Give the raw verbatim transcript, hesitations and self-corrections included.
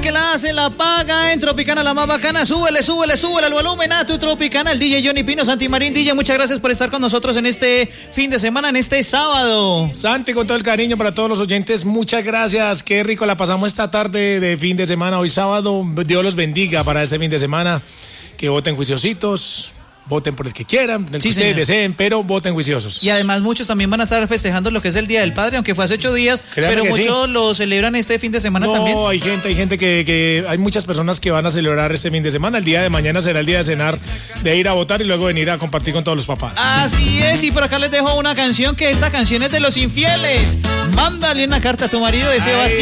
que la hace la paga en Tropicana, la más bacana. Súbele, súbele, súbele el volumen a tu Tropicana. El D J Johnny Pino, Santimarín. D J, muchas gracias por estar con nosotros en este fin de semana, en este sábado. Santi, con todo el cariño para todos los oyentes, muchas gracias. Qué rico la pasamos esta tarde de fin de semana. Hoy sábado, Dios los bendiga para este fin de semana. Que voten juiciositos. Voten por el que quieran, el Sí, que ustedes señor. deseen, pero voten juiciosos. Y además muchos también van a estar festejando lo que es el Día del Padre, aunque fue hace ocho días, Créame pero que muchos sí. lo celebran este fin de semana No, también. hay gente, hay gente que, que, hay muchas personas que van a celebrar este fin de semana. El día de mañana será el día de cenar, de ir a votar y luego venir a compartir con todos los papás. Así es, y por acá les dejo una canción, que esta canción es de Los Infieles. Mándale una carta a tu marido, de Sebastián